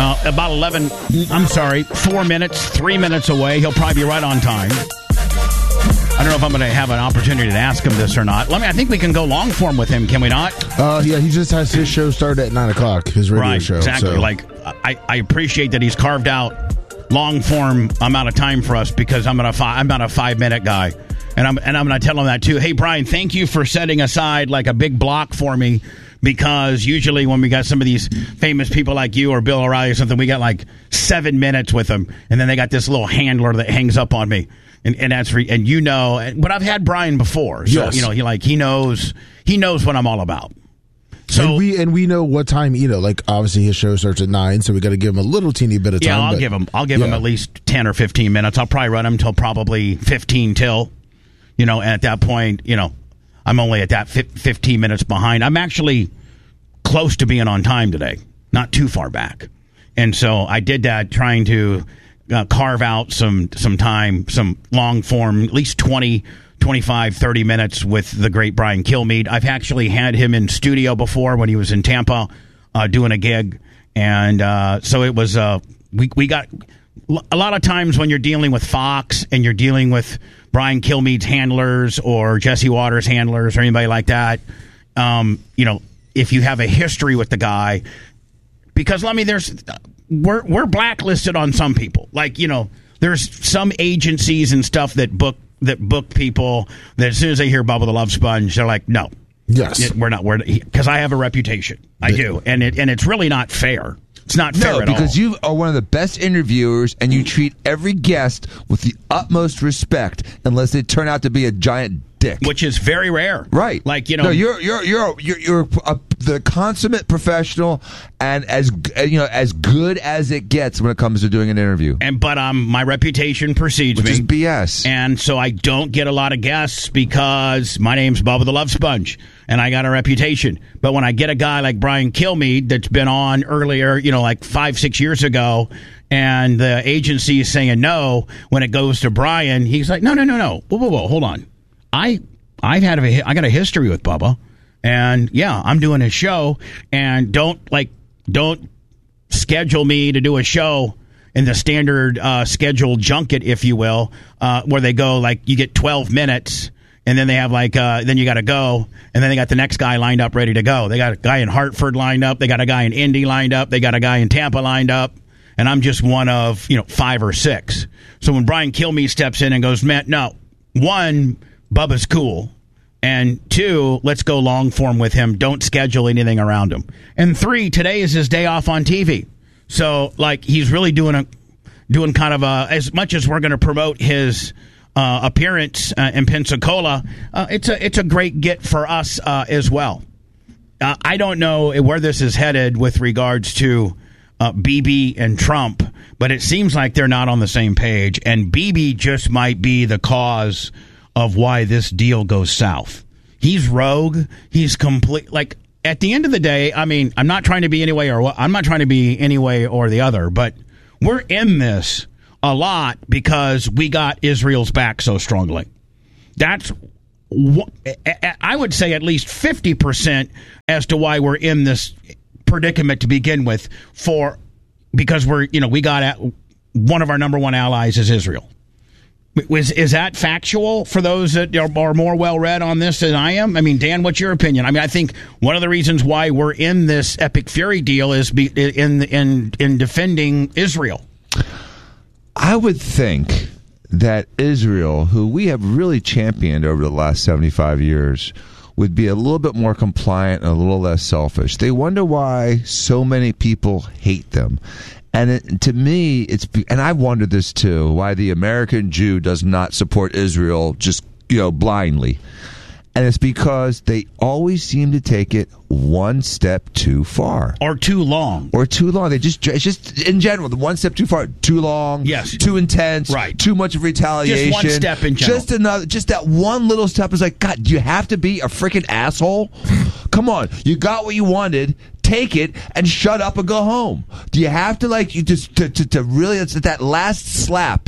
About 4 minutes, 3 minutes away. He'll probably be right on time. I don't know if I'm going to have an opportunity to ask him this or not. I think we can go long form with him, can we not? Yeah, he just has his show start at 9 o'clock, his radio show. Exactly. So. I appreciate that he's carved out long form amount of time for us because I'm not a 5 minute guy. And I'm going to tell him that too. Hey, Brian, thank you for setting aside like a big block for me, because usually when we got some of these famous people like you or Bill O'Reilly or something, we got like 7 minutes with them, and then they got this little handler that hangs up on me, and that's but I've had Brian before, so yes. he knows what I'm all about. So and we know what time, obviously his show starts at 9, so we got to give him a little teeny bit of time. Yeah, I'll give him at least 10 or 15 minutes. I'll probably run him till probably 15 till. And at that point, I'm only at that 15 minutes behind. I'm actually close to being on time today, not too far back. And so I did that trying to carve out some time, some long form, at least 20, 25, 30 minutes with the great Brian Kilmeade. I've actually had him in studio before when he was in Tampa doing a gig. And so it was, we got a lot of times when you're dealing with Fox and you're dealing with Brian Kilmeade's handlers or Jesse Waters' handlers or anybody like that, if you have a history with the guy, because we're blacklisted on some people. There's some agencies and stuff that book people that as soon as they hear Bubba the Love Sponge, they're like, no, yes, we're not. Because I have a reputation, I do, and it's really not fair. It's not fair at all. No, because you are one of the best interviewers, and you treat every guest with the utmost respect, unless they turn out to be a giant dick, which is very rare. Right? No, you're the consummate professional, and as good as it gets when it comes to doing an interview. But my reputation precedes me, which is BS, and so I don't get a lot of guests because my name's Bubba the Love Sponge, and I got a reputation. But when I get a guy like Brian Kilmeade that's been on earlier, like 5-6 years ago, and the agency is saying no when it goes to Brian, he's like, no, whoa, hold on. I got a history with Bubba, and yeah, I'm doing his show, and don't schedule me to do a show in the standard scheduled junket, if you will, where they go you get 12 minutes, and then they have then you got to go, and then they got the next guy lined up ready to go. They got a guy in Hartford lined up, they got a guy in Indy lined up, they got a guy in Tampa lined up, and I'm just one of 5 or 6. So when Brian Kilmeade steps in and goes, man, no, 1, Bubba's cool, and 2, let's go long form with him. Don't schedule anything around him. And 3, today is his day off on TV. So he's really doing kind of as much as we're going to promote his appearance in Pensacola, it's a great get for us as well. I don't know where this is headed with regards to Bibi and Trump, but it seems like they're not on the same page, and Bibi just might be the cause of why this deal goes south. He's rogue. He's complete. At the end of the day, I mean, I'm not trying to be any way or the other, but we're in this a lot because we got Israel's back so strongly. That's, I would say, at least 50% as to why we're in this predicament to begin with. Because we got one of our number one allies is Israel. Is that factual for those that are more well-read on this than I am? I mean, Dan, what's your opinion? I mean, I think one of the reasons why we're in this epic fury deal is in defending Israel. I would think that Israel, who we have really championed over the last 75 years, would be a little bit more compliant and a little less selfish. They wonder why so many people hate them. And to me, and I've wondered this too, why the American Jew does not support Israel just, blindly. And it's because they always seem to take it one step too far. Or too long. It's just, in general, the one step too far, too long, yes, too intense, right, too much of retaliation. Just one step in general. Just that one little step is like, God, do you have to be a freaking asshole? Come on, you got what you wanted. Take it and shut up and go home. Do you have to to really? It's that last slap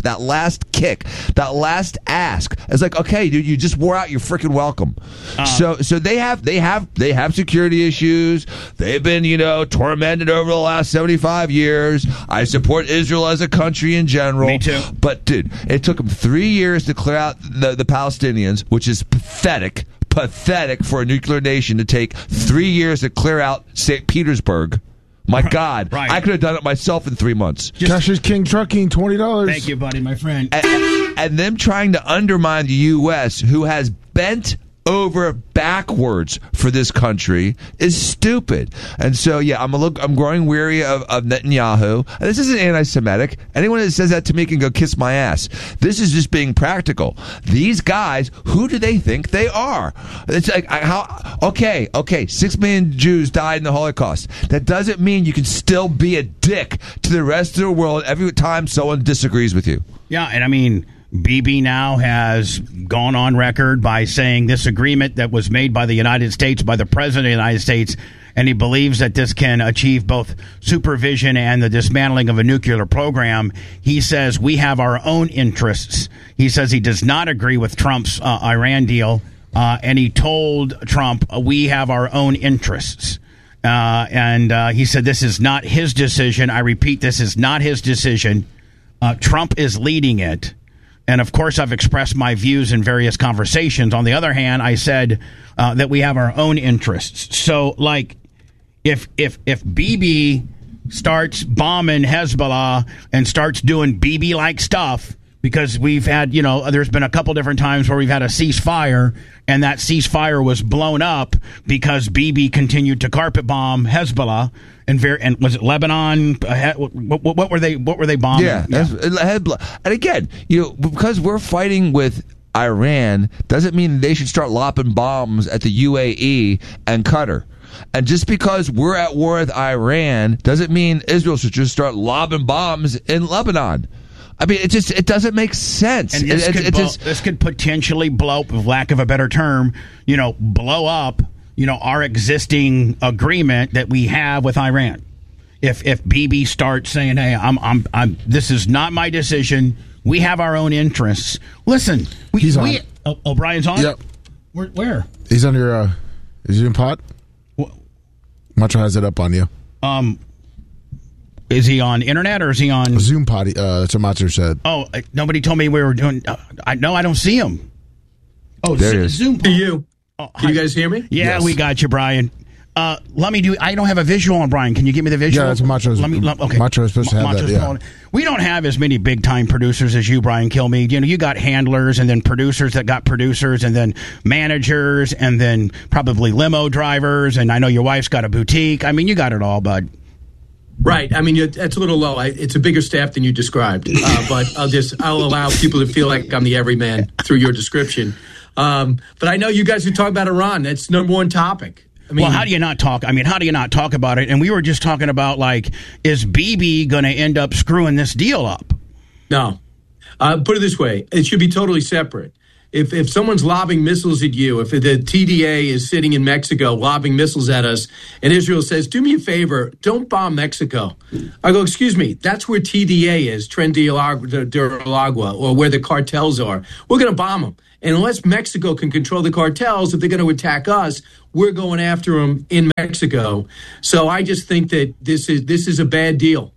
that last kick, that last ask. It's like, okay, dude, you just wore out your freaking welcome. So they have security issues. They've been, tormented over the last 75 years. I support Israel as a country in general. Me too. But, dude, it took them 3 years to clear out the Palestinians, which is pathetic for a nuclear nation to take 3 years to clear out St. Petersburg. My God, right. I could have done it myself in 3 months. Cashier's King Trucking, $20. Thank you, buddy, my friend. And them trying to undermine the U.S., who has bent over backwards for this country, is stupid. And so, yeah, I'm growing weary of Netanyahu. And this isn't anti-Semitic. Anyone that says that to me can go kiss my ass. This is just being practical. These guys, who do they think they are? It's like, okay, 6 million Jews died in the Holocaust. That doesn't mean you can still be a dick to the rest of the world every time someone disagrees with you. Yeah, and I mean, Bibi now has gone on record by saying this agreement that was made by the United States, by the President of the United States, and he believes that this can achieve both supervision and the dismantling of a nuclear program. He says we have our own interests. He says he does not agree with Trump's Iran deal, and he told Trump, we have our own interests. And he said this is not his decision. I repeat, this is not his decision. Trump is leading it. And, of course, I've expressed my views in various conversations. On the other hand, I said that we have our own interests. So, like, if Bibi starts bombing Hezbollah and starts doing Bibi-like stuff, because we've had, there's been a couple different times where we've had a ceasefire, and that ceasefire was blown up because Bibi continued to carpet bomb Hezbollah. And was it Lebanon? What were they bombing? Yeah. And again, because we're fighting with Iran, doesn't mean they should start lopping bombs at the UAE and Qatar. And just because we're at war with Iran doesn't mean Israel should just start lobbing bombs in Lebanon. I mean, it doesn't make sense. And this could potentially blow up, for lack of a better term, blow up. Our existing agreement that we have with Iran. If Bibi starts saying, "Hey, I'm this is not my decision. We have our own interests." Listen, he's on. O'Brien's on. Yep. Where? He's on your Zoom pod. Macho has it up on you. Is he on internet or is he on Zoom pod? That's what Macho said. Oh, nobody told me we were doing. I don't see him. Oh, there it is. Zoom pod. You. Can you guys hear me? Yeah, yes. We got you, Brian. Let me do. I don't have a visual on Brian. Can you give me the visual? Yeah, that's Macho's. Okay. Macho's supposed to have that. Yeah. We don't have as many big time producers as you, Brian Kilmeade. You got handlers and then producers that got producers and then managers and then probably limo drivers. And I know your wife's got a boutique. I mean, you got it all, bud. Right. I mean, it's a little low. It's a bigger staff than you described. But I'll allow people to feel like I'm the everyman through your description. But I know you guys are talking about Iran. That's number one topic. I mean, well, how do you not talk? I mean, how do you not talk about it? And we were just talking about, like, is Bibi going to end up screwing this deal up? No. Put it this way. It should be totally separate. If someone's lobbing missiles at you, if the TDA is sitting in Mexico lobbing missiles at us, and Israel says, do me a favor, don't bomb Mexico. I go, excuse me, that's where TDA is, Tren de Aragua, or where the cartels are. We're going to bomb them. And unless Mexico can control the cartels, if they're going to attack us, we're going after them in Mexico. So I just think that this is a bad deal.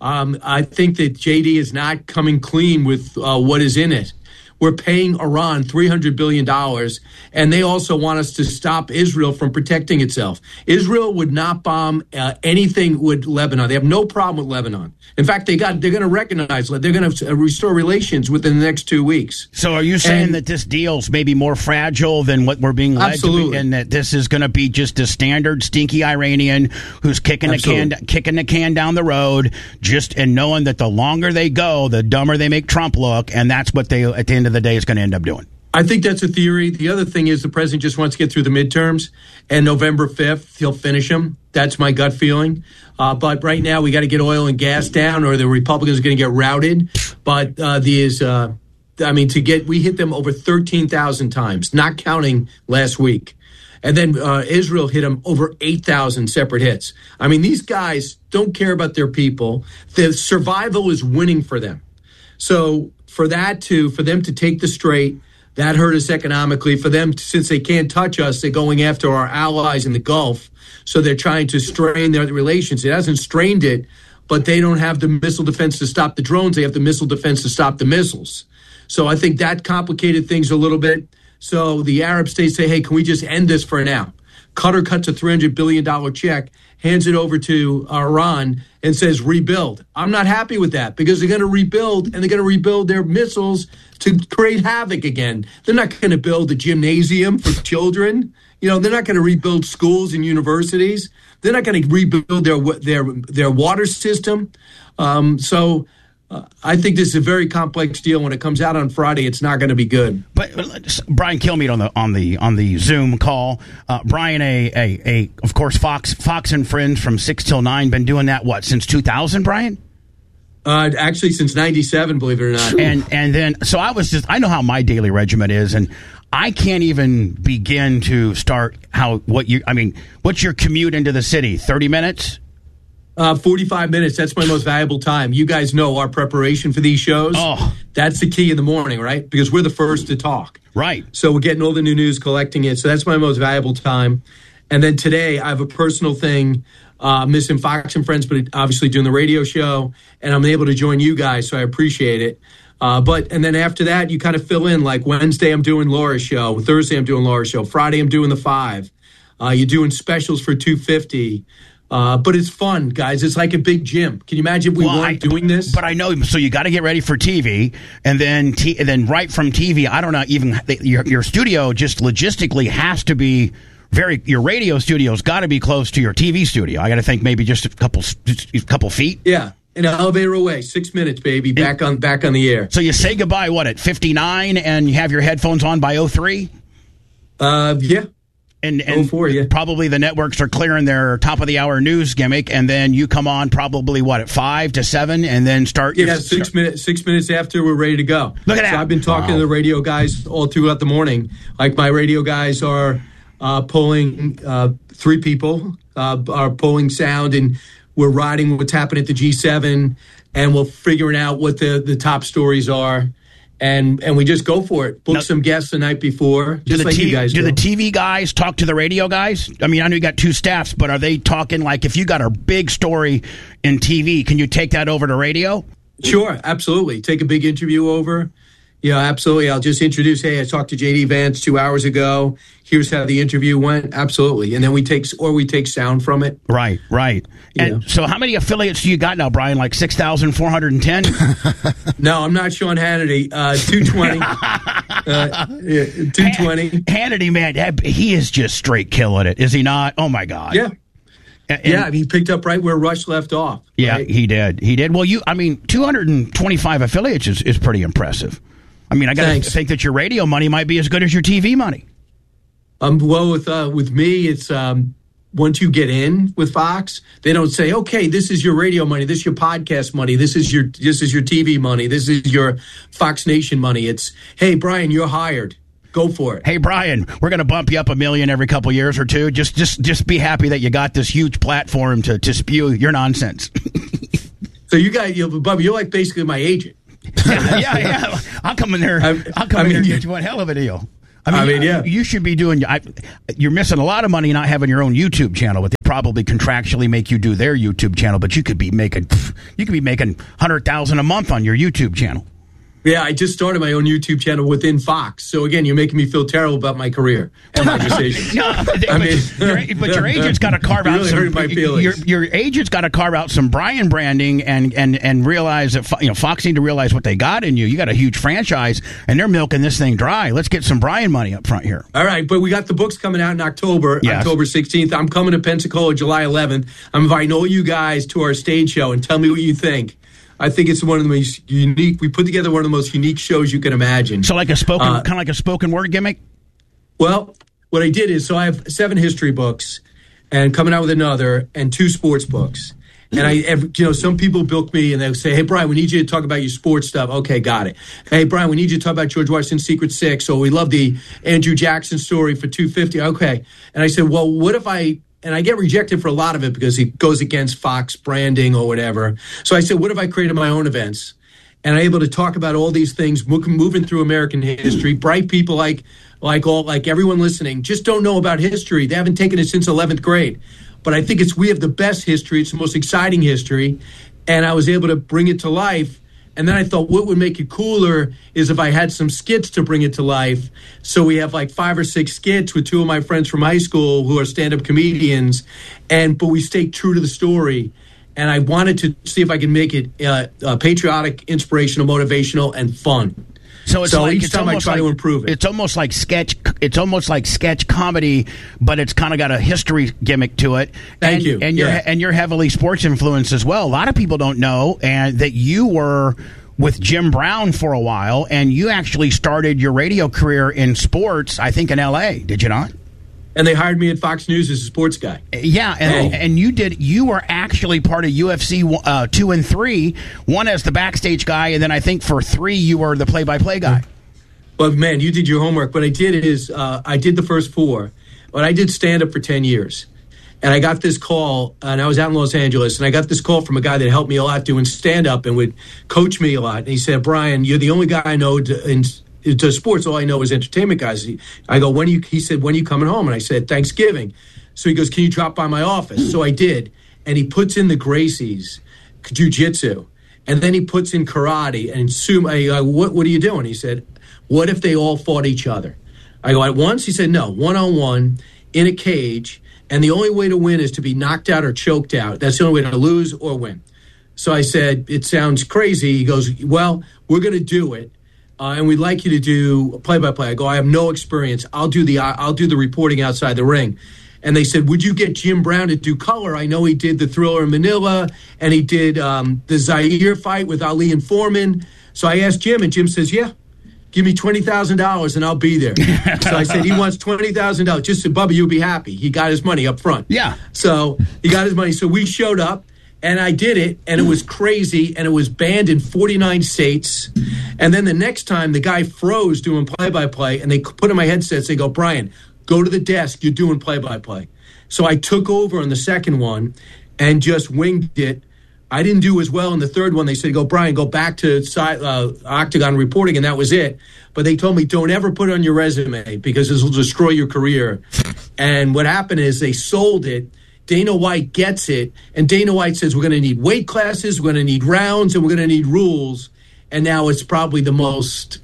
I think that JD is not coming clean with what is in it. We're paying Iran $300 billion, and they also want us to stop Israel from protecting itself. Israel would not bomb anything with Lebanon. They have no problem with Lebanon. In fact, they're going to recognize, they're going to restore relations within the next 2 weeks. So are you saying that this deal's maybe more fragile than what we're being led to be, and that this is going to be just a standard stinky Iranian who's kicking the can down the road, and knowing that the longer they go, the dumber they make Trump look, and that's what they, at the end of the day, is going to end up doing? I think that's a theory. The other thing is the president just wants to get through the midterms, and November 5th, he'll finish them. That's my gut feeling. But right now, we got to get oil and gas down, or the Republicans are going to get routed. But we hit them over 13,000 times, not counting last week. And then Israel hit them over 8,000 separate hits. I mean, these guys don't care about their people. The survival is winning for them. So for them to take the straight, that hurt us economically. For them, since they can't touch us, they're going after our allies in the Gulf. So they're trying to strain their relations. It hasn't strained it, but they don't have the missile defense to stop the drones. They have the missile defense to stop the missiles. So I think that complicated things a little bit. So the Arab states say, hey, can we just end this for now? Qatar cuts a $300 billion check, hands it over to Iran, and says rebuild. I'm not happy with that because they're going to rebuild, and they're going to rebuild their missiles to create havoc again. They're not going to build a gymnasium for children. They're not going to rebuild schools and universities. They're not going to rebuild their water system. So I think this is a very complex deal. When it comes out on Friday, it's not going to be good. But Brian Kilmeade on the Zoom call. Brian, of course, Fox and Friends from 6 till 9, been doing that since 2000, Brian? Actually, since ’97, believe it or not. And then so I know how my daily regimen is, and I can't even begin to start what's your commute into the city? 30 minutes? 45 minutes. That's my most valuable time. You guys know our preparation for these shows. Oh. That's the key in the morning, right? Because we're the first to talk. Right. So we're getting all the new news, collecting it. So that's my most valuable time. And then today I have a personal thing, missing Fox and Friends, but obviously doing the radio show. And I'm able to join you guys, so I appreciate it. And then after that, you kind of fill in. Like Wednesday, I'm doing Laura's show. Thursday, I'm doing Laura's show. Friday, I'm doing the 5. You're doing specials for $250. But it's fun, guys. It's like a big gym. Can you imagine if we weren't doing this? But I know. So you got to get ready for TV, and then right from TV, I don't know. Even your studio just logistically has to be your radio studio's got to be close to your TV studio. I got to think maybe just a couple feet. Yeah. An elevator away, 6 minutes, baby. Back on the air. So you say goodbye, at 59, and you have your headphones on by 03? Yeah. And 04, yeah. Probably the networks are clearing their top of the hour news gimmick, and then you come on probably at 5 to 7, and then start. Yeah, 6 minutes. 6 minutes after we're ready to go. Look at that! So I've been talking to the radio guys all throughout the morning. Like my radio guys are pulling 3 people are pulling sound, and we're riding what's happening at the G7, and we're figuring out what the top stories are. And we just go for it. Book some guests the night before, just like you guys do. Do the TV guys talk to the radio guys? I mean, I know you got 2 staffs, but are they talking like if you got a big story in TV, can you take that over to radio? Sure, absolutely. Take a big interview over. Yeah, absolutely. I'll just introduce, hey, I talked to J.D. Vance 2 hours ago. Here's how the interview went. Absolutely. And then we take sound from it. Right. And so how many affiliates do you got now, Brian? Like 6,410? No, I'm not Sean Hannity. 220. 220. Hannity, man, he is just straight killing it, is he not? Oh, my God. Yeah. And he picked up right where Rush left off. Yeah, right? He did. Well, 225 affiliates is pretty impressive. I mean, I got to think that your radio money might be as good as your TV money. Well, with me, it's once you get in with Fox, they don't say, okay, this is your radio money, this is your podcast money, this is your TV money, this is your Fox Nation money. It's, hey, Brian, you're hired. Go for it. Hey, Brian, we're going to bump you up $1 million every couple years or two. Just be happy that you got this huge platform to spew your nonsense. So you guys, Bubba, you're like basically my agent. Yeah. I'll come in there. I'll come in there and get you one hell of a deal. Yeah. You should be doing. You're missing a lot of money not having your own YouTube channel, but they probably contractually make you do their YouTube channel. But you could be making $100,000 a month on your YouTube channel. Yeah, I just started my own YouTube channel within Fox. So again, you're making me feel terrible about my career and my decisions. But your agent's got to carve out some. My feelings. Your agent's got to carve out some Brian branding and realize that Fox need to realize what they got in you. You got a huge franchise, and they're milking this thing dry. Let's get some Brian money up front here. All right, but we got the books coming out in October, yes. October 16th. I'm coming to Pensacola July 11th. I'm inviting all you guys to our stage show and tell me what you think. I think it's one of the most unique. We put together one of the most unique shows you can imagine. So, kind of like a spoken word gimmick. Well, what I did is, so I have 7 history books, and coming out with another, and 2 sports books. And some people book me and they'll say, "Hey, Brian, we need you to talk about your sports stuff." Okay, got it. Hey, Brian, we need you to talk about George Washington's Secret Six. So we love the Andrew Jackson story for $250. Okay, and I said, well, what if I? And I get rejected for a lot of it because it goes against Fox branding or whatever. So I said, what if I created my own events? and I'm able to talk about all these things, moving through American history. Bright people like everyone listening just don't know about history. They haven't taken it since 11th grade. But I think we have the best history. It's the most exciting history. And I was able to bring it to life. And then I thought what would make it cooler is if I had some skits to bring it to life. So we have like 5 or 6 skits with 2 of my friends from high school who are stand-up comedians. But we stayed true to the story. And I wanted to see if I could make it patriotic, inspirational, motivational, and fun. So each time I try to improve it. It's almost like sketch. It's almost like sketch comedy, but it's kind of got a history gimmick to it. Thank you. And you're heavily sports influenced as well. A lot of people don't know, and that you were with Jim Brown for a while, and you actually started your radio career in sports. I think in L.A. Did you not? And they hired me at Fox News as a sports guy. Yeah, and you were actually part of UFC 2 and 3, one as the backstage guy, and then I think for 3 you were the play-by-play guy. Well, man, you did your homework. What I did is I did the first 4, but I did stand-up for 10 years. And I got this call, and I was out in Los Angeles, and I got this call from a guy that helped me a lot doing stand-up and would coach me a lot. And he said, Brian, you're the only guy I know to sports. All I know is entertainment guys. I go, he said, when are you coming home? And I said, Thanksgiving. So he goes, can you drop by my office? So I did. And he puts in the Gracies, jiu-jitsu. And then he puts in karate and sumo. I go, what are you doing? He said, what if they all fought each other? I go, at once? He said, no, one-on-one in a cage. And the only way to win is to be knocked out or choked out. That's the only way to lose or win. So I said, it sounds crazy. He goes, well, we're going to do it. And we'd like you to do play-by-play. I go, I have no experience. I'll do the reporting outside the ring. And they said, would you get Jim Brown to do color? I know he did the Thriller in Manila, and he did the Zaire fight with Ali and Foreman. So I asked Jim, and Jim says, yeah, give me $20,000 and I'll be there. So I said, he wants $20,000. Just so Bubba, you'll be happy. He got his money up front. Yeah. So he got his money. So we showed up. And I did it, and it was crazy, and it was banned in 49 states. And then the next time, the guy froze doing play-by-play, and they put in my headsets. They go, Brian, go to the desk. You're doing play-by-play. So I took over on the second one and just winged it. I didn't do as well in the third one. They said, go, Brian, go back to Octagon reporting, and that was it. But they told me, don't ever put it on your resume because this will destroy your career. And what happened is they sold it. Dana White gets it, and Dana White says we're going to need weight classes, we're going to need rounds, and we're going to need rules. And now it's probably the most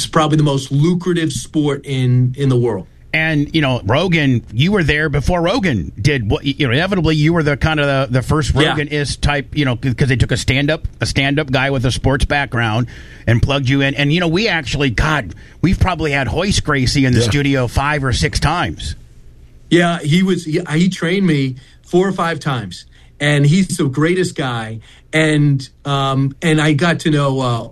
lucrative sport in the world. And Rogan, you were there before Rogan did. Inevitably, you were the kind of the first Rogan-ist type. Because they took a stand-up guy with a sports background and plugged you in. And we actually, we've probably had Royce Gracie in the studio 5 or 6 times. Yeah, he trained me 4 or 5 times, and he's the greatest guy. And I got to know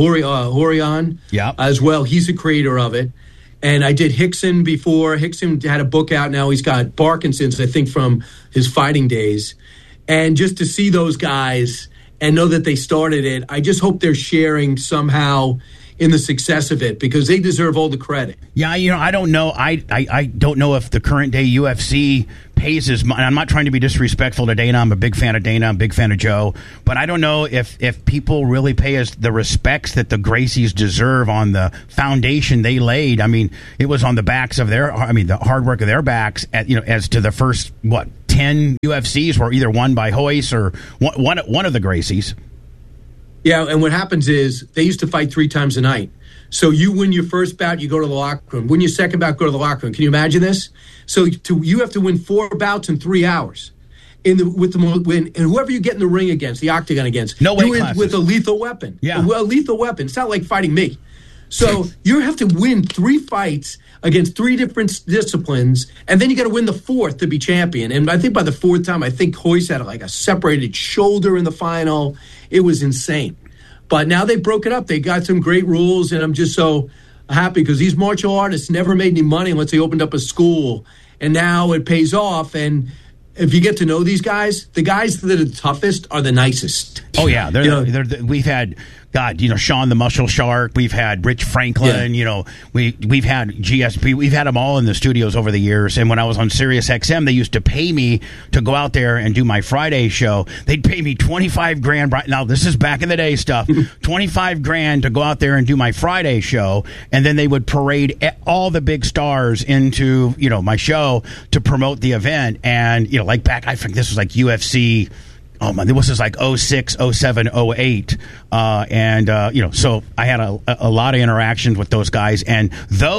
Horion as well. He's the creator of it. And I did Hickson before. Hickson had a book out. Now he's got Parkinson's, I think, from his fighting days. And just to see those guys and know that they started it, I just hope they're sharing somehow in the success of it because they deserve all the credit. Yeah, I don't know. I don't know if the current day UFC pays as much. I'm not trying to be disrespectful to Dana. I'm a big fan of Dana. I'm a big fan of Joe. But I don't know if people really pay us the respects that the Gracies deserve on the foundation they laid. I mean, it was on the backs of the hard work of their backs. As to the first 10 UFCs were either won by Royce or one of the Gracies. Yeah, and what happens is they used to fight 3 times a night. So you win your first bout, you go to the locker room. Win your second bout, go to the locker room. Can you imagine this? So you have to win 4 bouts in 3 hours. And whoever you get in the ring against, the octagon against, no weight classes. With a lethal weapon. Yeah, a lethal weapon. It's not like fighting me. So you have to win 3 fights against 3 different disciplines, and then you got to win the 4th to be champion. And I think by the 4th time, I think Royce had like a separated shoulder in the final. It was insane. But now they broke it up. They got some great rules, and I'm just so happy because these martial artists never made any money unless they opened up a school, and now it pays off. And if you get to know these guys, the guys that are the toughest are the nicest. Oh yeah, we've had God, Sean the Muscle Shark. We've had Rich Franklin. We've had GSP. We've had them all in the studios over the years. And when I was on Sirius XM, they used to pay me to go out there and do my Friday show. They'd pay me $25,000. Now this is back in the day stuff. $25,000 to go out there and do my Friday show, and then they would parade all the big stars into my show to promote the event. And like back, I think this was like UFC. Oh my! This was like 06, 07, 08, so I had a lot of interactions with those guys, and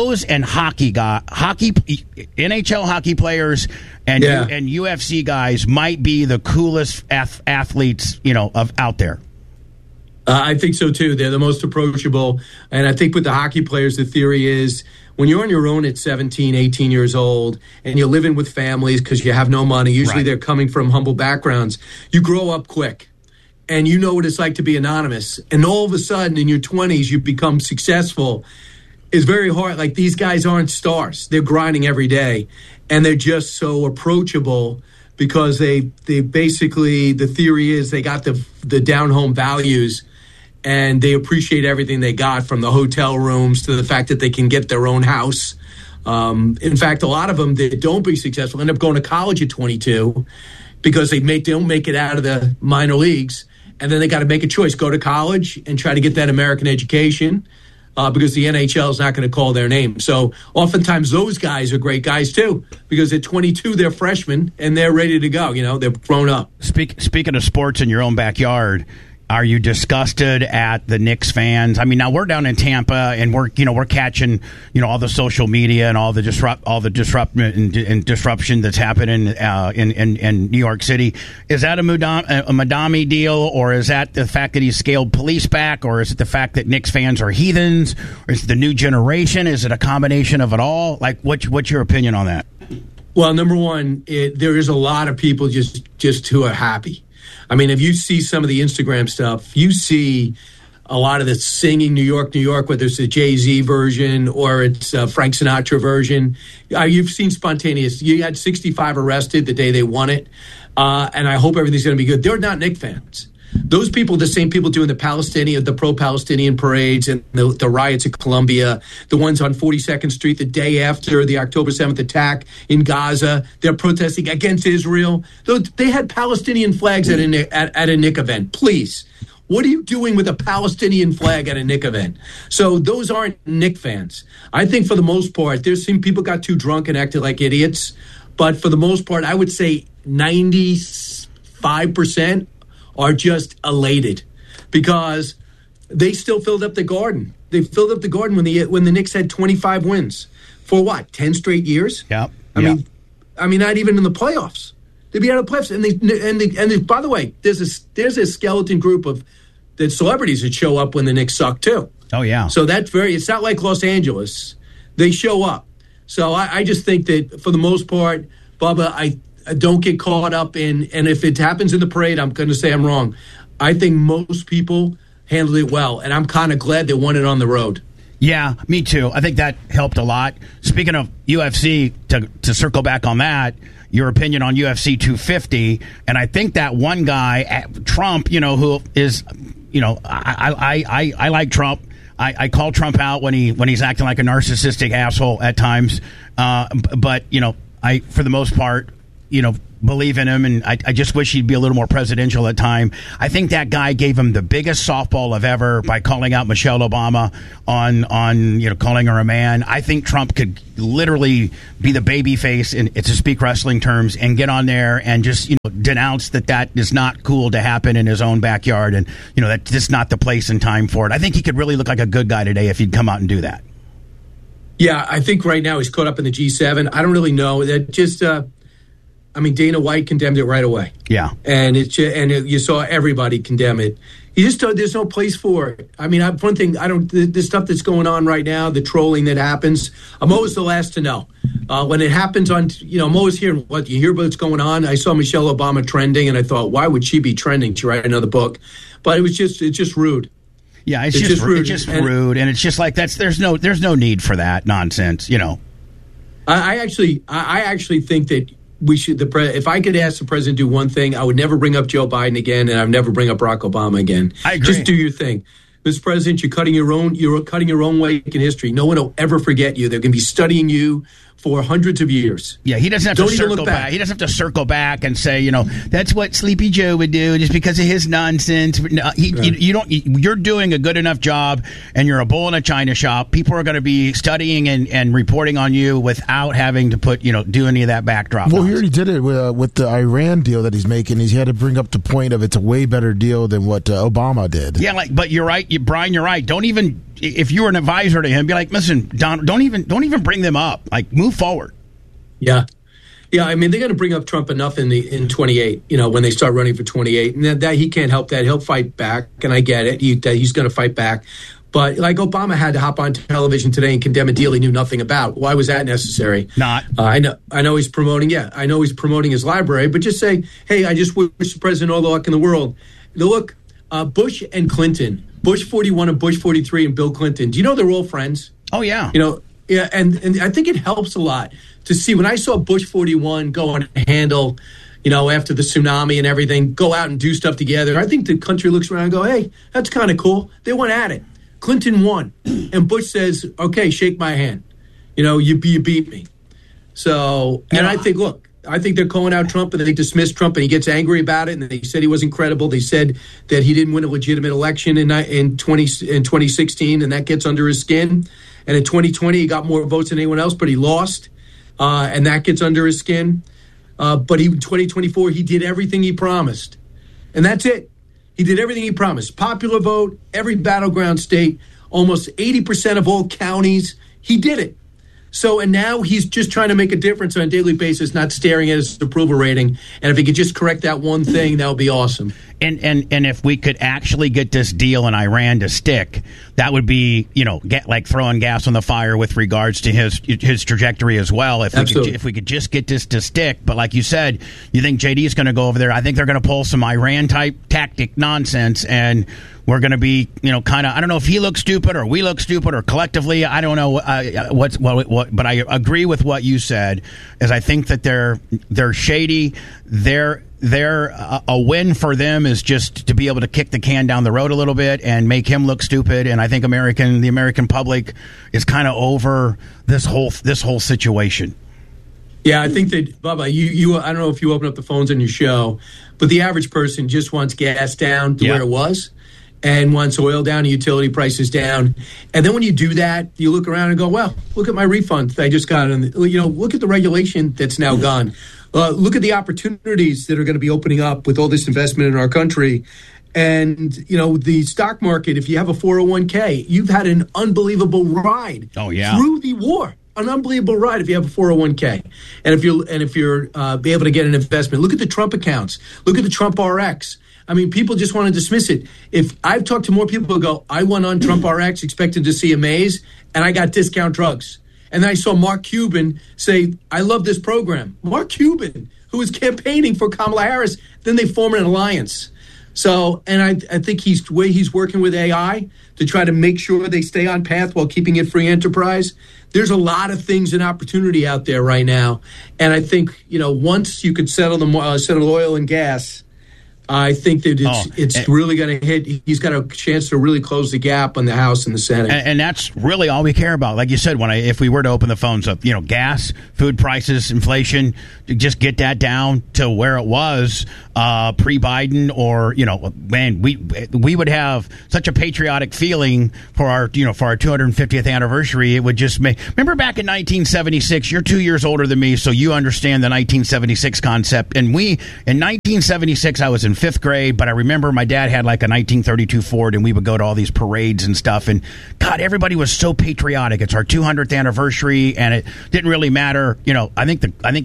NHL hockey players and UFC guys might be the coolest athletes out there. I think so too. They're the most approachable, and I think with the hockey players, the theory is, when you're on your own at 17, 18 years old, and you're living with families because you have no money, usually they're coming from humble backgrounds, you grow up quick. And you know what it's like to be anonymous. And all of a sudden, in your 20s, you become successful. It's very hard. Like, these guys aren't stars. They're grinding every day. And they're just so approachable because they basically, the theory is they got the down-home values, and they appreciate everything they got, from the hotel rooms to the fact that they can get their own house. In fact, a lot of them that don't be successful end up going to college at 22 because they don't make it out of the minor leagues, and then they got to make a choice: go to college and try to get that American education because the NHL is not going to call their name. So oftentimes those guys are great guys too, because at 22 they're freshmen and they're ready to go. They're grown up. Speaking of sports in your own backyard, are you disgusted at the Knicks fans? I mean, now we're down in Tampa, and we're catching all the social media and all the disruption that's happening in New York City. Is that a Madami deal, or is that the fact that he's scaled police back, or is it the fact that Knicks fans are heathens, or is it the new generation? Is it a combination of it all? Like, what's your opinion on that? Well, number one, there is a lot of people just who are happy. I mean, if you see some of the Instagram stuff, you see a lot of the singing New York, New York, whether it's the Jay-Z version or it's a Frank Sinatra version. You've seen spontaneous. You had 65 arrested the day they won it, and I hope everything's going to be good. They're not Knicks fans. Those people, the same people doing the pro-Palestinian parades and the riots in Colombia, the ones on 42nd Street the day after the October 7th attack in Gaza, they're protesting against Israel. They had Palestinian flags at a Knick event. Please, what are you doing with a Palestinian flag at a Knick event? So those aren't Knick fans. I think for the most part, there's some people got too drunk and acted like idiots. But for the most part, I would say 95% are just elated because they still filled up the Garden. They filled up the Garden when the Knicks had 25 wins for what, 10 straight years? Yeah. I mean, not even in the playoffs. They'd be out of the playoffs. And they, by the way, there's a skeleton group of the celebrities that show up when the Knicks suck too. Oh yeah. So it's not like Los Angeles. They show up. So I just think that for the most part, Bubba, I don't get caught up in, and if it happens in the parade, I'm going to say I'm wrong. I think most people handled it well, and I'm kind of glad they won it on the road. Yeah, me too. I think that helped a lot. Speaking of UFC, to circle back on that, your opinion on UFC 250, and I think that one guy, Trump, who is, I like Trump. I call Trump out when he's acting like a narcissistic asshole at times, but I, for the most part, believe in him, and I just wish he'd be a little more presidential at time. I think that guy gave him the biggest softball of ever by calling out Michelle Obama on calling her a man. I think Trump could literally be the baby face, to speak wrestling terms, and get on there and just denounce that is not cool to happen in his own backyard, and that's just not the place and time for it. I think he could really look like a good guy today if he'd come out and do that. Yeah, I think right now he's caught up in the G7. I don't really know. That just Dana White condemned it right away. Yeah, and you saw everybody condemn it. He just there's no place for it. I mean, one thing the stuff that's going on right now, the trolling that happens. I'm always the last to know when it happens on. I'm always hearing what you hear about what's going on. I saw Michelle Obama trending, and I thought, why would she be trending to write another book? But it's just rude. Yeah, it's just rude. It's just rude, and it's just like there's no need for that nonsense. I actually think that we should. If I could ask the president to do one thing, I would never bring up Joe Biden again, and I would never bring up Barack Obama again. I agree. Just do your thing. Mr. President, you're cutting your own way in history. No one will ever forget you. They're going to be studying you for hundreds of years. Yeah, he doesn't have to circle back. He doesn't have to circle back and say, that's what Sleepy Joe would do just because of his nonsense. No, you're doing a good enough job, and you're a bull in a china shop. People are going to be studying and reporting on you without having to do any of that backdrop. Well, he already did it with the Iran deal that he's making. He had to bring up the point of it's a way better deal than what Obama did. Yeah, but you're right, Brian. You're right. Don't even. If you were an advisor to him, be like, listen, Don, don't even bring them up. Like, move forward. Yeah. I mean, they're going to bring up Trump enough in 28. When they start running for 28, and that he can't help that. He'll fight back, and I get it. He's going to fight back. But like Obama had to hop on television today and condemn a deal he knew nothing about. Why was that necessary? Not. I know he's promoting. Yeah, I know he's promoting his library. But just say, hey, I just wish the president all the luck in the world. Look, Bush and Clinton. Bush 41 and Bush 43 and Bill Clinton. Do you know they're all friends? Oh, yeah. Yeah, and I think it helps a lot to see when I saw Bush 41 go on a handle, after the tsunami and everything, go out and do stuff together. I think the country looks around and go, hey, that's kind of cool. They went at it. Clinton won. And Bush says, okay, shake my hand. You beat me. So, and I think, look, I think they're calling out Trump and they dismiss Trump and he gets angry about it and they said he wasn't credible. They said that he didn't win a legitimate election in 2016 and that gets under his skin. And in 2020 he got more votes than anyone else, but he lost and that gets under his skin. But in 2024 he did everything he promised. And that's it. He did everything he promised. Popular vote, every battleground state, almost 80% of all counties. He did it. So, and now he's just trying to make a difference on a daily basis, not staring at his approval rating. And if he could just correct that one thing, that would be awesome. And if we could actually get this deal in Iran to stick, that would be, get like throwing gas on the fire with regards to his trajectory as well. If we could just get this to stick. But like you said, you think JD is going to go over there. I think they're going to pull some Iran type tactic nonsense, and we're going to be, kind of, I don't know if he looks stupid or we look stupid or collectively. I don't know but I agree with what you said, is I think that they're shady. A win for them is just to be able to kick the can down the road a little bit and make him look stupid. And I think the American public is kind of over this whole situation. Yeah, I think that, Bubba, you I don't know if you open up the phones on your show, but the average person just wants gas down to where it was and wants oil down and utility prices down. And then when you do that, you look around and go, well, look at my refund that I just got. And, look at the regulation that's now gone. Look at the opportunities that are going to be opening up with all this investment in our country. And, the stock market, if you have a 401k, you've had an unbelievable ride through the war. An unbelievable ride if you have a 401k. And if you're be able to get an investment. Look at the Trump accounts. Look at the Trump RX. I mean, people just want to dismiss it. If I've talked to more people who go, I went on Trump RX expecting to see a maze, and I got discount drugs. And then I saw Mark Cuban say, I love this program. Mark Cuban, who was campaigning for Kamala Harris, then they form an alliance. So, and I think he's working with AI to try to make sure they stay on path while keeping it free enterprise. There's a lot of things and opportunity out there right now. And I think, once you could settle oil and gas, I think that it's really going to hit. He's got a chance to really close the gap on the House and the Senate. And that's really all we care about. Like you said, if we were to open the phones up, gas, food prices, inflation, just get that down to where it was pre-Biden, or man, we would have such a patriotic feeling for our 250th anniversary. It would just make. Remember back in 1976? You're 2 years older than me, so you understand the 1976 concept. And in 1976, I was in 5th grade, but I remember my dad had like a 1932 Ford, and we would go to all these parades and stuff. And God, everybody was so patriotic. It's our 200th anniversary, and it didn't really matter. I think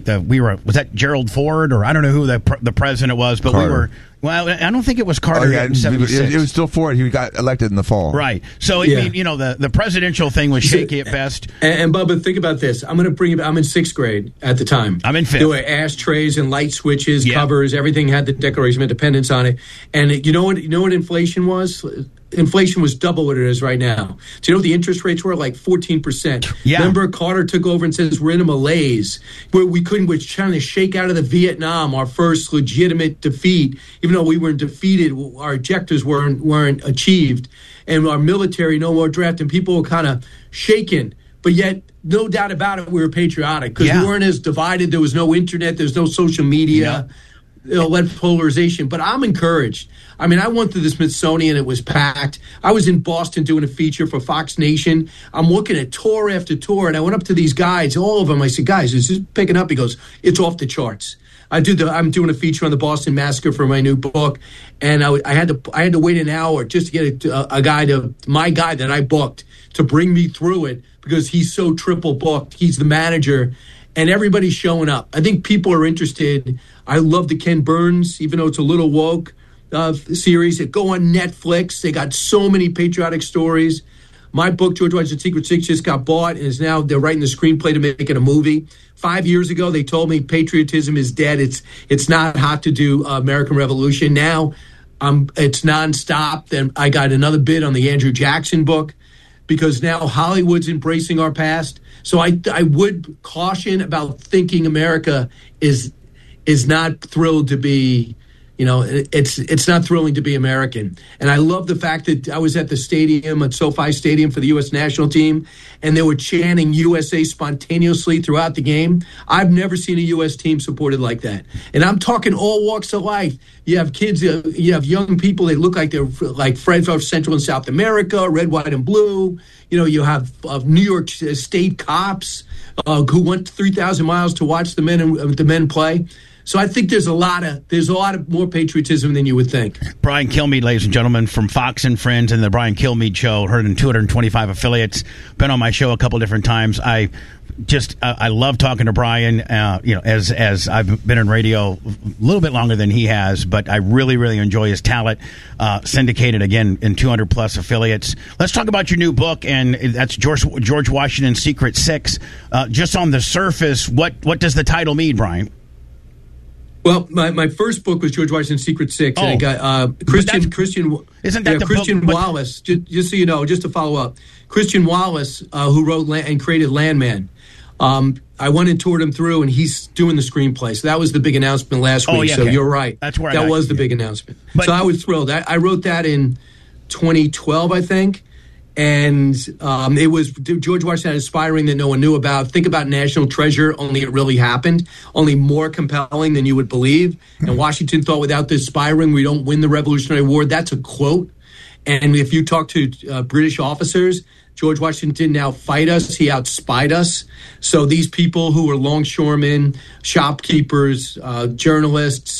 was that Gerald Ford, or I don't know who the president was, but Carter. we were. Well, I don't think it was Carter in 76. It was still Ford. He got elected in the fall. Right. So, the presidential thing was shaky at best. And Bubba, think about this. I'm going to bring it. I'm in 6th grade at the time. I'm in 5th. There were ashtrays and light switches, covers. Everything had the Declaration of Independence on it. And you know what inflation was? inflation was double what it is right now. Do you know what the interest rates were? Like 14%. Yeah. Remember, Carter took over and says we're in a malaise where we're trying to shake out of the Vietnam, our first legitimate defeat, even though we weren't defeated, our objectives weren't achieved, and our military no more draft, and people were kind of shaken. But yet, no doubt about it, we were patriotic because we weren't as divided. There was no internet. There's no social media. Led polarization. But I'm encouraged. I mean, I went to the Smithsonian. It was packed. I was in Boston doing a feature for Fox Nation. I'm looking at tour after tour, and I went up to these guys, all of them. I said, guys, is this picking up? He goes, it's off the charts. I'm doing a feature on the Boston Massacre for my new book, and I had to wait an hour just to get my guy that I booked to bring me through it because he's so triple booked. He's the manager, and everybody's showing up. I think people are interested. I love the Ken Burns, even though it's a little woke series that go on Netflix. They got so many patriotic stories. My book, George Washington's Secret Six, just got bought and is now they're writing the screenplay to make it a movie. 5 years ago, they told me patriotism is dead. It's not hot to do American Revolution. Now it's nonstop. Then I got another bid on the Andrew Jackson book because now Hollywood's embracing our past. So I would caution about thinking America is not thrilled to be, it's not thrilling to be American. And I love the fact that I was at the stadium, at SoFi Stadium for the U.S. national team, and they were chanting USA spontaneously throughout the game. I've never seen a U.S. team supported like that. And I'm talking all walks of life. You have kids, you have young people that look like they're like Fred of Central and South America, red, white, and blue. You have New York State cops who went 3,000 miles to watch the men play. So I think there's a lot of more patriotism than you would think. Brian Kilmeade, ladies and gentlemen, from Fox and Friends and the Brian Kilmeade Show, heard in 225 affiliates. Been on my show a couple different times. I love talking to Brian. As I've been in radio a little bit longer than he has, but I really, really enjoy his talent. Syndicated again in 200 plus affiliates. Let's talk about your new book, and that's George Washington's Secret Six. Just on the surface, what does the title mean, Brian? Well, my first book was George Washington's Secret Six, and I got Christian. Isn't that the Christian book? Wallace? Just so you know, just to follow up, Christian Wallace, who wrote and created Landman. I went and toured him through, and he's doing the screenplay. So that was the big announcement last week. So you're right. That's where that was the big announcement. So I was thrilled. I wrote that in 2012, I think. And it was George Washington inspiring that no one knew about. Think about National Treasure, only it really happened, only more compelling than you would believe. And Washington thought without this spying, we don't win the Revolutionary War. That's a quote. And if you talk to British officers, George Washington didn't outfight us. He outspied us. So these people who were longshoremen, shopkeepers, journalists,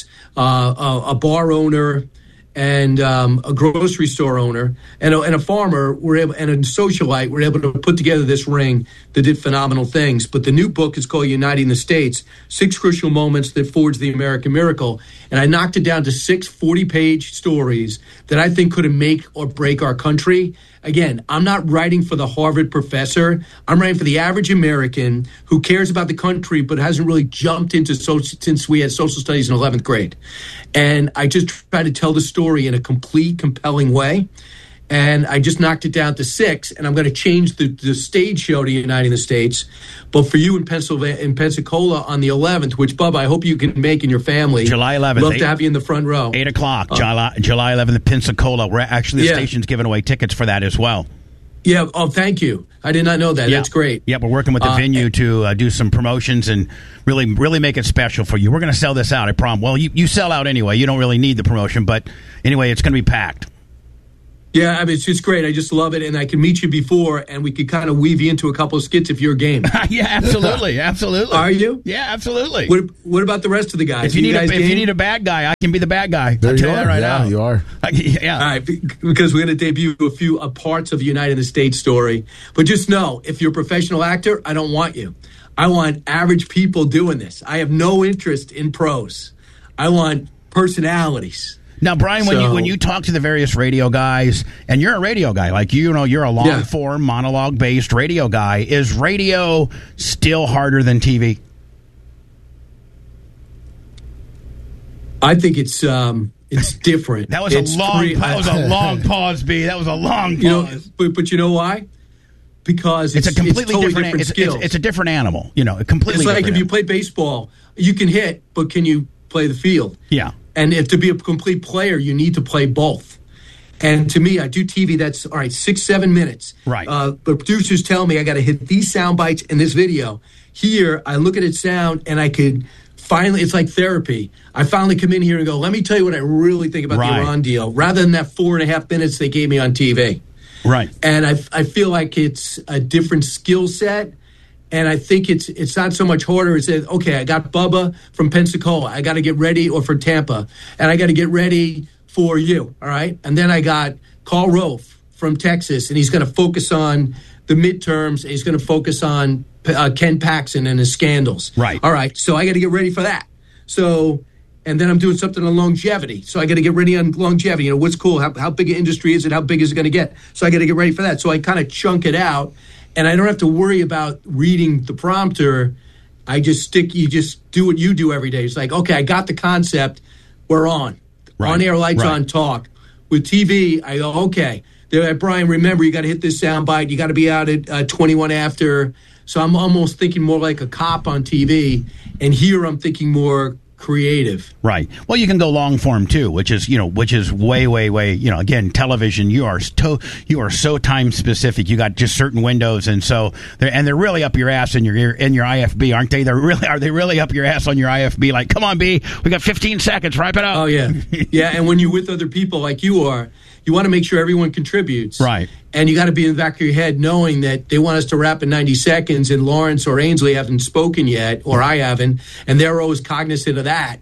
a bar owner, and a grocery store owner and a farmer and a socialite were able to put together this ring that did phenomenal things. But the new book is called Uniting the States, 6 Crucial Moments That Forged the American Miracle. And I knocked it down to 6 40-page stories that I think could make or break our country. Again, I'm not writing for the Harvard professor. I'm writing for the average American who cares about the country but hasn't really jumped into since we had social studies in 11th grade. And I just try to tell the story in a complete, compelling way. And I just knocked it down to 6, and I'm going to change the stage show to Uniting the States. But for you in Pensacola on the 11th, which, Bubba, I hope you can make in your family. July 11th. Love to have you in the front row. 8 o'clock, July 11th, Pensacola. We're actually, the station's giving away tickets for that as well. Yeah. Oh, thank you. I did not know that. Yeah. That's great. Yeah, we're working with the venue to do some promotions and really, really make it special for you. We're going to sell this out, I promise. Well, you sell out anyway. You don't really need the promotion, but anyway, it's going to be packed. Yeah, I mean, it's just great. I just love it, and I can meet you before, and we could kind of weave you into a couple of skits if you're game. Yeah, absolutely, absolutely. Are you? Yeah, absolutely. What about the rest of the guys? If you need a bad guy, I can be the bad guy. There you are. Right yeah, now. You are. Yeah. All right, because we're going to debut a few parts of United States story. But just know, if you're a professional actor, I don't want you. I want average people doing this. I have no interest in pros. I want personalities. Now, Brian, when you talk to the various radio guys, and you're a radio guy, like you're a long-form, monologue-based radio guy, is radio still harder than TV? I think it's It's different. That was a long pause, B. That was a long pause. But you know why? Because it's a completely totally different skills. It's a different animal. You know, completely. It's like different if you play baseball, you can hit, but can you play the field? Yeah. And if to be a complete player, you need to play both. And to me, I do TV. That's all right. 6-7 minutes. Right. But producers tell me I got to hit these sound bites in this video. Here, I look at its sound, and I could finally. It's like therapy. I finally come in here and go, let me tell you what I really think about the Iran deal, rather than that 4.5 minutes they gave me on TV. Right. And I feel like it's a different skill set. And I think it's not so much harder. It's okay, I got Bubba from Pensacola. I got to get ready, or for Tampa. And I got to get ready for you, all right? And then I got Karl Rove from Texas, and he's going to focus on the midterms. And he's going to focus on Ken Paxton and his scandals. Right. All right, so I got to get ready for that. So... And then I'm doing something on longevity. So I got to get ready on longevity. You know, what's cool? How big an industry is it? How big is it going to get? So I got to get ready for that. So I kind of chunk it out. And I don't have to worry about reading the prompter. You just do what you do every day. It's like, okay, I got the concept. We're on. Right. On air, lights on, talk. With TV, I go, okay. Brian, remember, you got to hit this soundbite. You got to be out at 21 after. So I'm almost thinking more like a cop on TV. And here I'm thinking more creative. Right. Well, you can go long form too, which is way, again, television, you are so time specific. You got just certain windows, and so they're really up your ass in your IFB, aren't they? Are they really up your ass on your IFB? Like, come on, B, we got 15 seconds, wrap it up. Oh yeah. Yeah, and when you're with other people like you are, you want to make sure everyone contributes. Right. And you got to be in the back of your head knowing that they want us to wrap in 90 seconds and Lawrence or Ainsley haven't spoken yet, or I haven't, and they're always cognizant of that.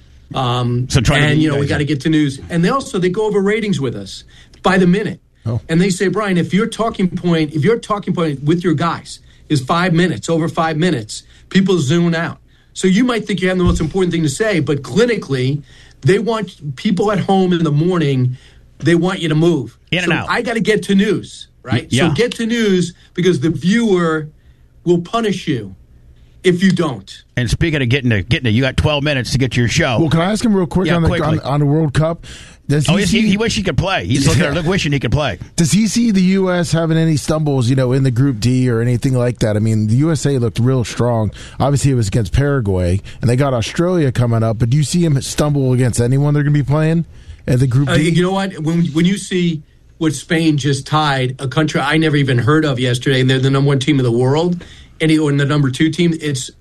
So try we got to get to news. And they go over ratings with us by the minute. Oh. And they say, Brian, if your talking point with your guys is 5 minutes, over 5 minutes, people zone out. So you might think you have the most important thing to say, but clinically, they want people at home in the morning. They want you to move. In and out. I got to get to news, right? Yeah. So get to news, because the viewer will punish you if you don't. And speaking of getting to, you got 12 minutes to get to your show. Well, can I ask him real quick on the World Cup? He wished he could play. He's looking at wishing he could play. Does he see the U.S. having any stumbles, in the Group D or anything like that? I mean, the USA looked real strong. Obviously, it was against Paraguay, and they got Australia coming up. But do you see him stumble against anyone they're going to be playing at the Group D? You know what? When you see what Spain just tied, a country I never even heard of yesterday, and they're the number 1 team of the world, or the number 2 team, it's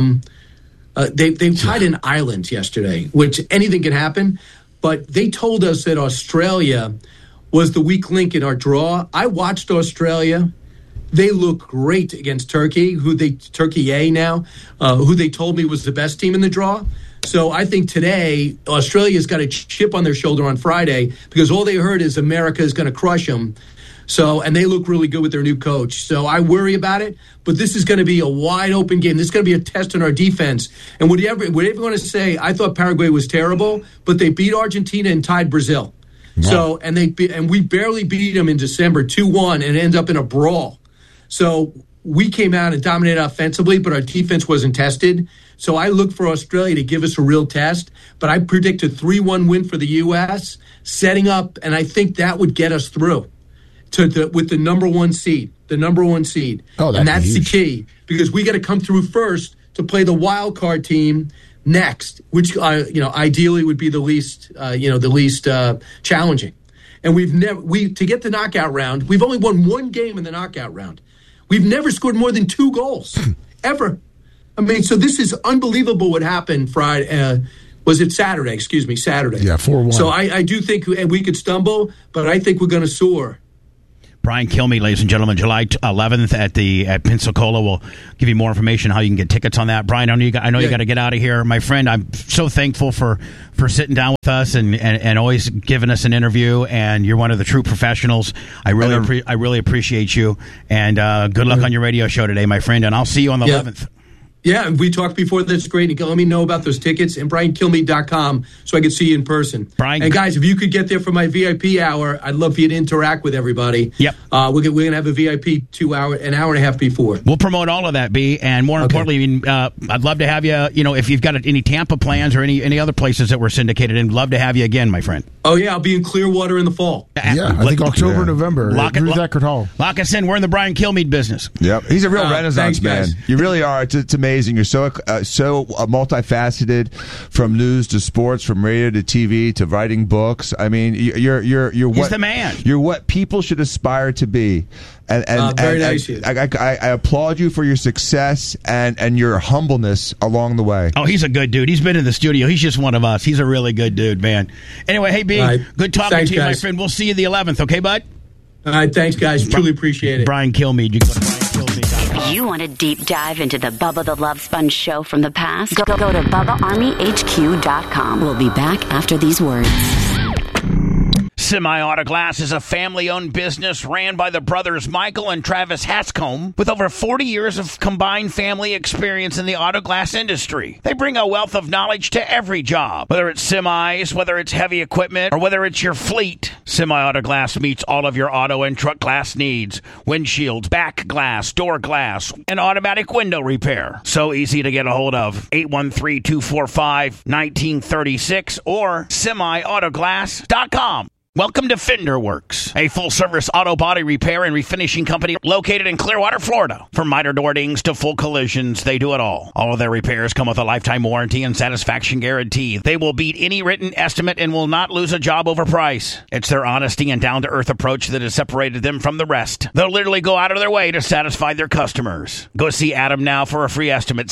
they tied an island yesterday, which anything can happen. But they told us that Australia was the weak link in our draw. I watched Australia. They look great against Turkey, Turkey A now, who they told me was the best team in the draw. So I think today Australia's got a chip on their shoulder on Friday, because all they heard is America is going to crush them. So, and they look really good with their new coach. So I worry about it, but this is going to be a wide open game. This is going to be a test on our defense. And whatever you want to say, I thought Paraguay was terrible, but they beat Argentina and tied Brazil. Wow. So, and we barely beat them in December 2-1, and it ended up in a brawl. So we came out and dominated offensively, but our defense wasn't tested. So I look for Australia to give us a real test, but I predict a 3-1 win for the U.S., setting up, and I think that would get us through with the number 1 seed. The number 1 seed. Oh, and that's the key, because we got to come through first to play the wild card team next, which ideally would be the least challenging. And to get the knockout round, we've only won 1 game in the knockout round. We've never scored more than 2 goals ever. I mean, so this is unbelievable what happened Friday. Was it Saturday? Excuse me, Saturday. Yeah, 4-1. So I do think we could stumble, but I think we're going to soar. Brian Kilmeade, ladies and gentlemen, July 11th at Pensacola. We'll give you more information how you can get tickets on that. Brian, I know you got to get out of here, my friend. I'm so thankful for sitting down with us and always giving us an interview. And you're one of the true professionals. I really appreciate you. And good luck on your radio show today, my friend. And I'll see you on the 11th. Yeah, we talked before. That's great. You can let me know about those tickets and BrianKilmeade.com so I can see you in person. Brian, and guys, if you could get there for my VIP hour, I'd love for you to interact with everybody. Yep. We're going to have a VIP an hour and a half before. We'll promote all of that, B. And more importantly, I mean, I'd love to have you, if you've got any Tampa plans or any other places that we're syndicated in, love to have you again, my friend. Oh, yeah, I'll be in Clearwater in the fall. Yeah, I think October, November. Ruth Eckerd Hall. Lock us in. We're in the Brian Kilmeade business. Yep. He's a real renaissance man. Guys. You really are. It's amazing. You're so multifaceted, from news to sports, from radio to TV to writing books. I mean, you're He's what the man. You're what people should aspire to be. And very nice. I applaud you for your success and your humbleness along the way. Oh, he's a good dude. He's been in the studio. He's just one of us. He's a really good dude, man. Anyway, hey, B, good talking to you, guys. my friend. We'll see you the 11th, okay, bud? All right, thanks, guys. Truly appreciate it. Brian Kilmeade. You can go to BrianKilmeade.com. You want a deep dive into the Bubba the Love Sponge show from the past? Go to BubbaArmyHQ.com. We'll be back after these words. Semi-Auto Glass is a family-owned business ran by the brothers Michael and Travis Hanscomb with over 40 years of combined family experience in the auto glass industry. They bring a wealth of knowledge to every job, whether it's semis, whether it's heavy equipment, or whether it's your fleet. Semi-Auto Glass meets all of your auto and truck glass needs: windshields, back glass, door glass, and automatic window repair. So easy to get a hold of. 813-245-1936 or semiautoglass.com. Welcome to Fender Works, a full-service auto body repair and refinishing company located in Clearwater, Florida. From miter door dings to full collisions, they do it all. All of their repairs come with a lifetime warranty and satisfaction guarantee. They will beat any written estimate and will not lose a job over price. It's their honesty and down-to-earth approach that has separated them from the rest. They'll literally go out of their way to satisfy their customers. Go see Adam now for a free estimate,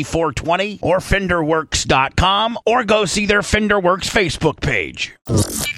727-542-6420 or FenderWorks.com, or go see their Fender Works Facebook page.